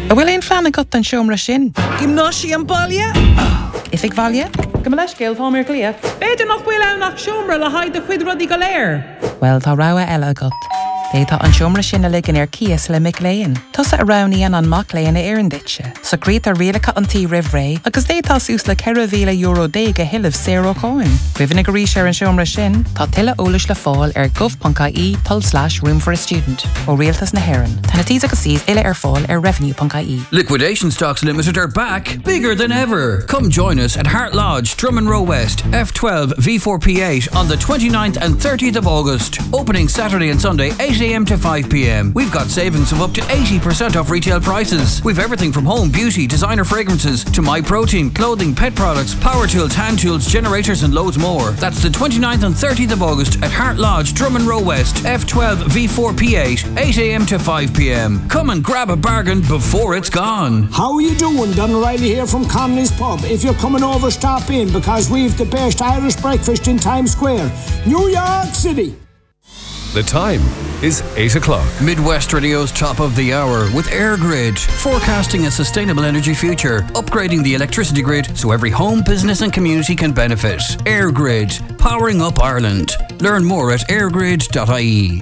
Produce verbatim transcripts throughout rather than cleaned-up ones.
A bhfuil éon fleanna got an seomra sin? Gymnáisi an baile? If ik valje? Go leis céil tá mé clia. Beidir nach bhfuil ann nach seomra le haid a chuid rudí go léir. Well, tá rá eile agat. Détá an seomra sin a ligan ar cías le mic léin. Tusa a ráníon an mac léin a éan ditse. So grít a rialacha an tí rih ré, agus détá sús le ceithre mhíle euro déige hiileh zéro cáin. Rihanna go ríis ar an seomra sin, tá tuile eolais le fáil ar gov.ie pol slash room for a student ó rialtas na Héireann. Tána tí agus síos ile ar fáil ar revenue.ie. Liquidation Stocks Limited are back, bigger than ever. Come join us at Hart Lodge, Drummond Row West, F twelve V four P eight on the twenty-ninth and thirtieth of August. Opening Saturday and Sunday, eight a m to five p m. We've got savings of up to eighty percent off retail prices. We've everything from home, beauty, designer fragrances to MyProtein, clothing, pet products, power tools, hand tools, generators and loads more. That's the twenty-ninth and thirtieth of August at Hart Lodge, Drummond Row West, F twelve V four P eight, eight a m to five p m. Come and grab a bargain before it's gone. How are you doing? Don O'Reilly here from Connolly's Pub. If you're coming over, stop in because we've the best Irish breakfast in Times Square, New York City. The time is eight o'clock. Midwest Radio's top of the hour with AirGrid, forecasting a sustainable energy future, upgrading the electricity grid so every home, business and community can benefit. AirGrid, powering up Ireland. Learn more at airgrid dot I E.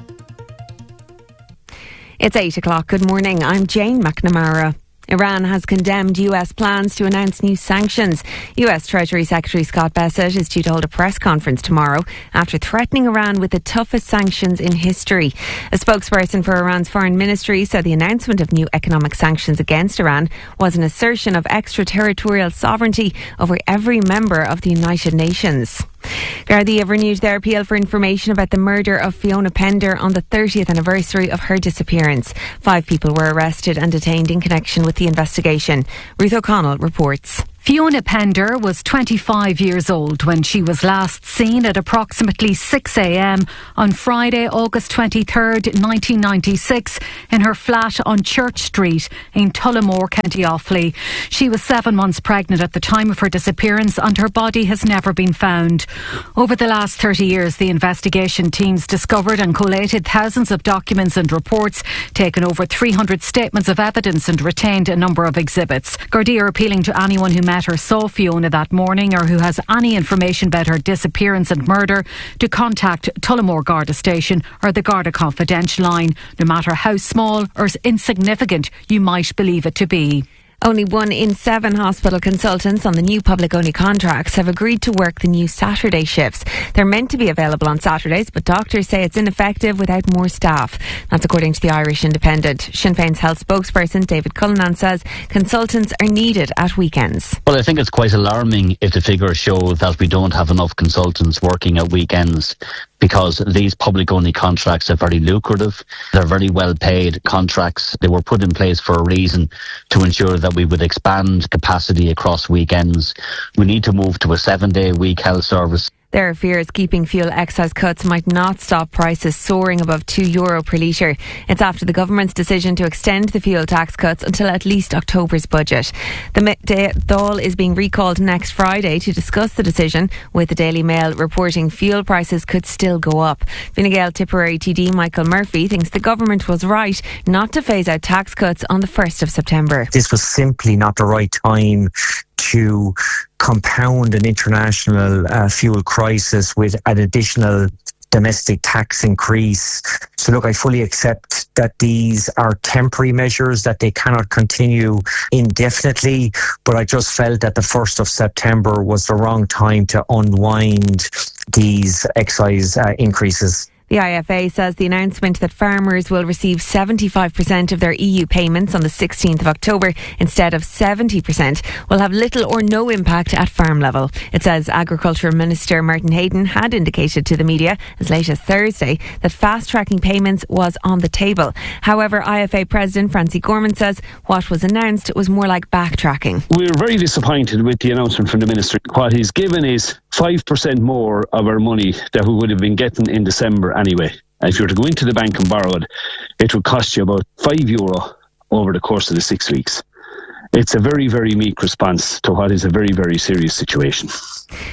It's eight o'clock. Good morning. I'm Jane McNamara. Iran has condemned U S plans to announce new sanctions. U S Treasury Secretary Scott Bessent is due to hold a press conference tomorrow after threatening Iran with the toughest sanctions in history. A spokesperson for Iran's foreign ministry said the announcement of new economic sanctions against Iran was an assertion of extraterritorial sovereignty over every member of the United Nations. Gardaí have renewed their appeal for information about the murder of Fiona Pender on the thirtieth anniversary of her disappearance. Five people were arrested and detained in connection with the investigation. Ruth O'Connell reports. Fiona Pender was twenty-five years old when she was last seen at approximately six a m on Friday, August twenty-third, nineteen ninety-six, in her flat on Church Street in Tullamore, County Offaly. She was seven months pregnant at the time of her disappearance and her body has never been found. Over the last thirty years, the investigation teams discovered and collated thousands of documents and reports, taken over three hundred statements of evidence and retained a number of exhibits. Gardaí are appealing to anyone who met or saw Fiona that morning or who has any information about her disappearance and murder to contact Tullamore Garda Station or the Garda Confidential line, no matter how small or insignificant you might believe it to be. Only one in seven hospital consultants on the new public-only contracts have agreed to work the new Saturday shifts. They're meant to be available on Saturdays, but doctors say it's ineffective without more staff. That's according to the Irish Independent. Sinn Féin's health spokesperson David Cullinan says consultants are needed at weekends. Well, I think it's quite alarming if the figures show that we don't have enough consultants working at weekends, because these public-only contracts are very lucrative. They're very well-paid contracts. They were put in place for a reason, to ensure that we would expand capacity across weekends. We need to move to a seven-day week health service. There are fears keeping fuel excise cuts might not stop prices soaring above two euro per litre. It's after the government's decision to extend the fuel tax cuts until at least October's budget. The Dáil is being recalled next Friday to discuss the decision, with the Daily Mail reporting fuel prices could still go up. Fine Gael Tipperary T D Michael Murphy thinks the government was right not to phase out tax cuts on the first of September. This was simply not the right time to compound an international uh, fuel crisis with an additional domestic tax increase. So look, I fully accept that these are temporary measures, that they cannot continue indefinitely, but I just felt that the first of September was the wrong time to unwind these excise uh, increases. The I F A says the announcement that farmers will receive seventy-five percent of their E U payments on the sixteenth of October instead of seventy percent will have little or no impact at farm level. It says Agriculture Minister Martin Hayden had indicated to the media as late as Thursday that fast-tracking payments was on the table. However, I F A President Francie Gorman says what was announced was more like backtracking. We're very disappointed with the announcement from the Minister. What he's given is five percent more of our money that we would have been getting in December anyway. And if you were to go into the bank and borrow it, it would cost you about five euro over the course of the six weeks. It's a very, very meek response to what is a very, very serious situation.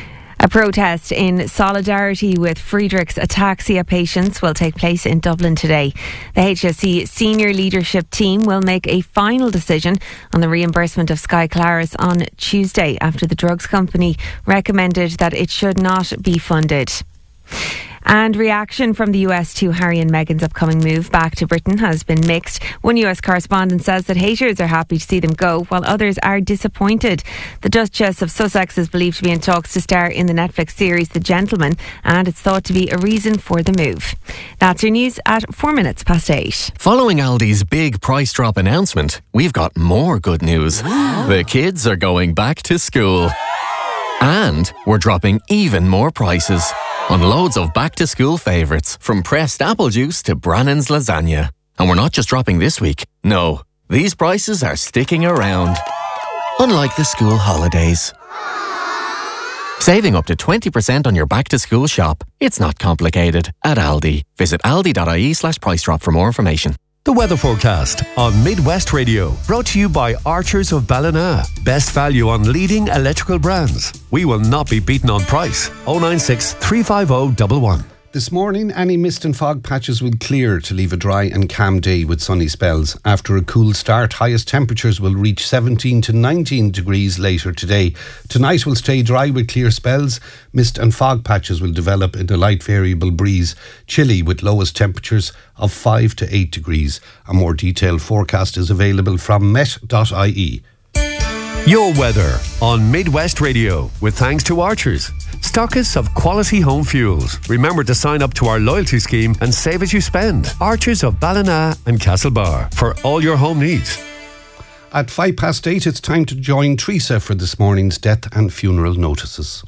A protest in solidarity with Friedreich's ataxia patients will take place in Dublin today. The H S E senior leadership team will make a final decision on the reimbursement of Skyclaris on Tuesday after the drugs company recommended that it should not be funded. And reaction from the U S to Harry and Meghan's upcoming move back to Britain has been mixed. One U S correspondent says that haters are happy to see them go, while others are disappointed. The Duchess of Sussex is believed to be in talks to star in the Netflix series The Gentleman, and it's thought to be a reason for the move. That's your news at four minutes past eight. Following Aldi's big price drop announcement, we've got more good news. The kids are going back to school. And we're dropping even more prices on loads of back-to-school favourites, from pressed apple juice to Brannan's lasagna. And we're not just dropping this week. No, these prices are sticking around. Unlike the school holidays. Saving up to twenty percent on your back-to-school shop. It's not complicated at Aldi. Visit aldi.ie slash price drop for more information. The weather forecast on Midwest Radio, brought to you by Archers of Ballina. Best value on leading electrical brands. We will not be beaten on price. oh nine six, three five oh, one one. This morning, any mist and fog patches will clear to leave a dry and calm day with sunny spells. After a cool start, highest temperatures will reach seventeen to nineteen degrees later today. Tonight will stay dry with clear spells. Mist and fog patches will develop in a light variable breeze. Chilly with lowest temperatures of five to eight degrees. A more detailed forecast is available from met dot I E. Your weather on Midwest Radio, with thanks to Archers, stockists of quality home fuels. Remember to sign up to our loyalty scheme and save as you spend. Archers of Ballina and Castlebar for all your home needs. At five past eight, it's time to join Teresa for this morning's death and funeral notices.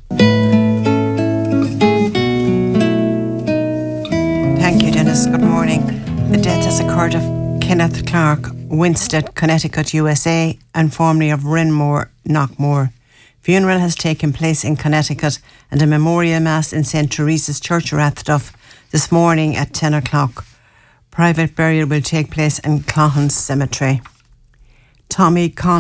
Thank you, Dennis. Good morning. The death has occurred of Kenneth Clark, Winstead, Connecticut, U S A, and formerly of Renmore, Knockmore. Funeral has taken place in Connecticut, and a memorial mass in Saint Teresa's Church, Rathduff, this morning at ten o'clock. Private burial will take place in Clohans Cemetery. Tommy Con